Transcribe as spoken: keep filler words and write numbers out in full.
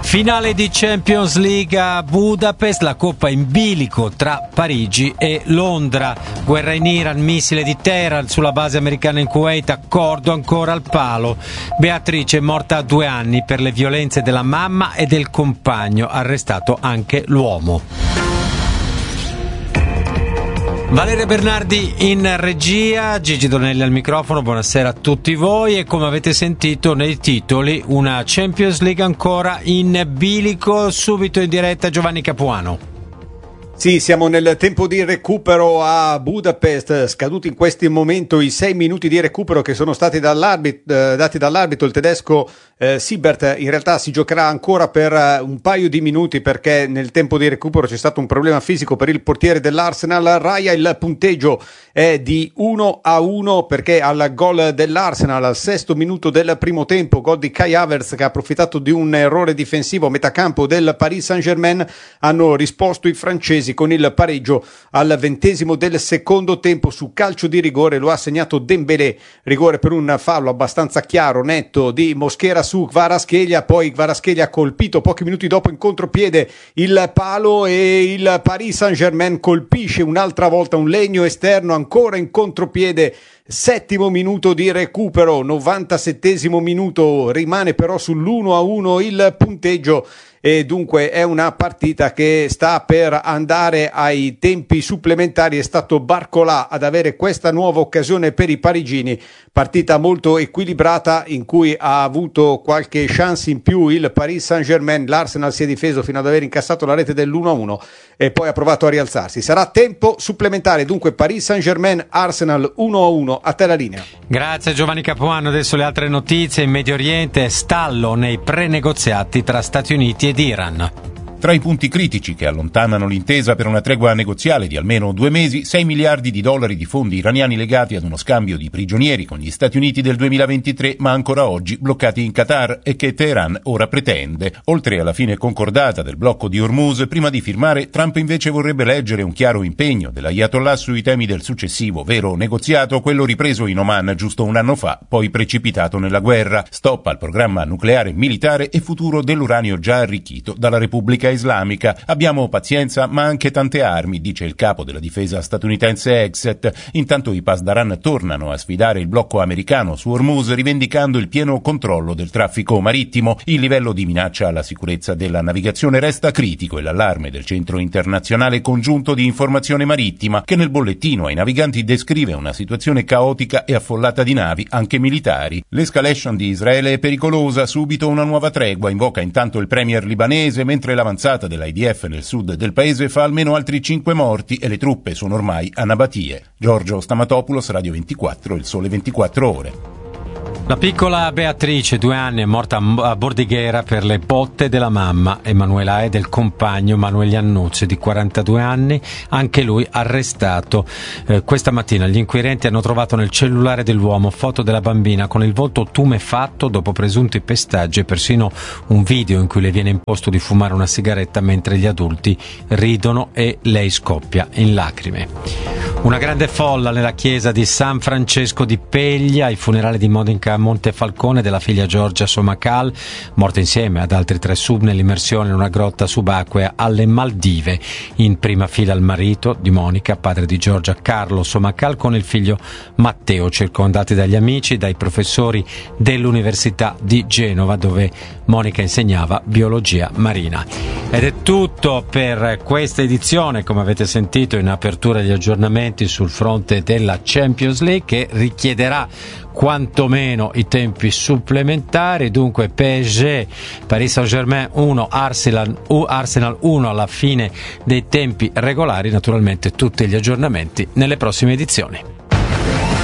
Finale di Champions League a Budapest, la coppa in bilico tra Parigi e Londra. Guerra in Iran, missile di Teheran sulla base americana in Kuwait, accordo ancora al palo. Beatrice è morta a due anni per le violenze della mamma e del compagno, arrestato anche l'uomo. Valeria Bernardi in regia, Gigi Donelli al microfono, buonasera a tutti voi e come avete sentito nei titoli una Champions League ancora in bilico, subito in diretta Giovanni Capuano. Sì, siamo nel tempo di recupero a Budapest, scaduti in questo momento i sei minuti di recupero che sono stati dall'arbit- eh, dati dall'arbitro, il tedesco eh, Siebert. In realtà si giocherà ancora per eh, un paio di minuti perché nel tempo di recupero c'è stato un problema fisico per il portiere dell'Arsenal. Raya, il punteggio è di uno a uno perché al gol dell'Arsenal al sesto minuto del primo tempo, gol di Kai Havertz che ha approfittato di un errore difensivo a metà campo del Paris Saint-Germain, hanno risposto i francesi con il pareggio al ventesimo del secondo tempo su calcio di rigore. Lo ha segnato Dembélé, rigore per un fallo abbastanza chiaro, netto di Mosquera su Kvaratskhelia, poi Kvaratskhelia ha colpito pochi minuti dopo in contropiede il palo e il Paris Saint-Germain colpisce un'altra volta un legno esterno ancora in contropiede. Settimo minuto di recupero, novantasettesimo minuto, rimane però sull'uno a uno il punteggio e dunque è una partita che sta per andare ai tempi supplementari. È stato Barcola ad avere questa nuova occasione per i parigini, partita molto equilibrata in cui ha avuto qualche chance in più il Paris Saint-Germain. L'Arsenal si è difeso fino ad aver incassato la rete dell'uno a uno e poi ha provato a rialzarsi. Sarà tempo supplementare, dunque Paris Saint-Germain Arsenal uno a uno. A te la linea. Grazie Giovanni Capuano. Adesso le altre notizie. In Medio Oriente stallo nei prenegoziati tra Stati Uniti ed Iran. Tra i punti critici che allontanano l'intesa per una tregua negoziale di almeno due mesi, sei miliardi di dollari di fondi iraniani legati ad uno scambio di prigionieri con gli Stati Uniti del duemilaventitré, ma ancora oggi bloccati in Qatar e che Teheran ora pretende. Oltre alla fine concordata del blocco di Hormuz, prima di firmare, Trump invece vorrebbe leggere un chiaro impegno dell'Ayatollah sui temi del successivo vero negoziato, quello ripreso in Oman giusto un anno fa, poi precipitato nella guerra. Stop al programma nucleare militare e futuro dell'uranio già arricchito dalla Repubblica Islamica. Abbiamo pazienza ma anche tante armi, dice il capo della difesa statunitense Exet. Intanto i Pasdaran tornano a sfidare il blocco americano su Hormuz, rivendicando il pieno controllo del traffico marittimo. Il livello di minaccia alla sicurezza della navigazione resta critico e l'allarme del Centro Internazionale Congiunto di Informazione Marittima, che nel bollettino ai naviganti descrive una situazione caotica e affollata di navi, anche militari. L'escalation di Israele è pericolosa, subito una nuova tregua, invoca intanto il premier libanese, mentre l'avanzata dell'I D F nel sud del paese fa almeno altri cinque morti e le truppe sono ormai a Nabatie. Giorgio Stamatopoulos, Radio ventiquattro, Il Sole ventiquattro Ore. La piccola Beatrice, due anni, è morta a Bordighera per le botte della mamma Emanuela e del compagno Manuel Iannuzzi, di quarantadue anni, anche lui arrestato. Eh, questa mattina gli inquirenti hanno trovato nel cellulare dell'uomo foto della bambina con il volto tumefatto dopo presunti pestaggi e persino un video in cui le viene imposto di fumare una sigaretta mentre gli adulti ridono e lei scoppia in lacrime. Una grande folla nella chiesa di San Francesco di Peglia, ai funerali di Monica Montefalcone della figlia Giorgia Somacal, morta insieme ad altri tre sub nell'immersione in una grotta subacquea alle Maldive. In prima fila il marito di Monica, padre di Giorgia, Carlo Somacal, con il figlio Matteo, circondati dagli amici e dai professori dell'Università di Genova, dove Monica insegnava biologia marina. Ed è tutto per questa edizione, come avete sentito in apertura degli aggiornamenti sul fronte della Champions League, che richiederà quantomeno i tempi supplementari. Dunque P S G, Paris Saint-Germain uno, Arsenal, Arsenal uno alla fine dei tempi regolari. Naturalmente tutti gli aggiornamenti nelle prossime edizioni.